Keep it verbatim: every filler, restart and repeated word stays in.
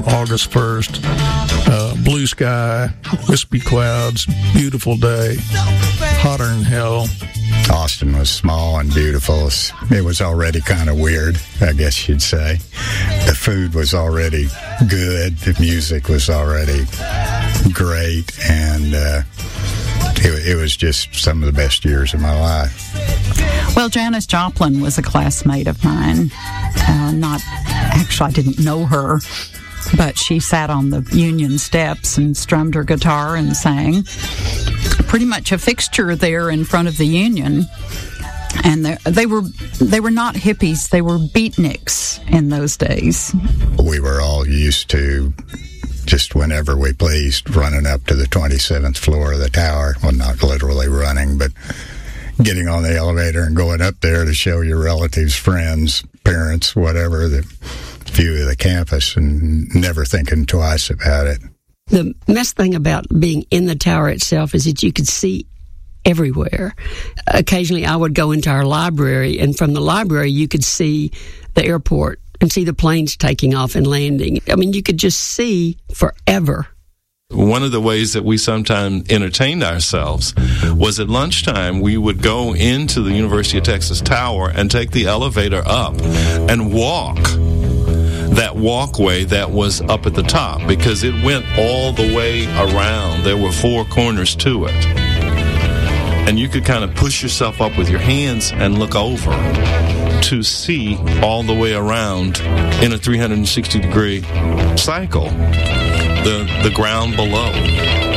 August first. Uh, blue sky, wispy clouds, beautiful day, hotter than hell. Austin was small and beautiful. It was already kind of weird, I guess you'd say. The food was already good. The music was already great. And uh, it, it was just some of the best years of my life. Well, Janis Joplin was a classmate of mine. Uh, not, actually, I didn't know her, but she sat on the Union steps and strummed her guitar and sang. Pretty much a fixture there in front of the Union. And they were they were not hippies, they were beatniks in those days. We were all used to, just whenever we pleased, running up to the twenty-seventh floor of the tower. Well, not literally running, but getting on the elevator and going up there to show your relatives, friends, parents, whatever, the view of the campus, and never thinking twice about it. The best thing about being in the tower itself is that you could see everywhere. Occasionally I would go into our library, and from the library you could see the airport and see the planes taking off and landing. I mean, you could just see forever. One of the ways that we sometimes entertained ourselves was at lunchtime we would go into the University of Texas Tower and take the elevator up and walk that walkway that was up at the top, because it went all the way around. There were four corners to it. And you could kind of push yourself up with your hands and look over to see all the way around in a three hundred sixty degree cycle, the, the ground below.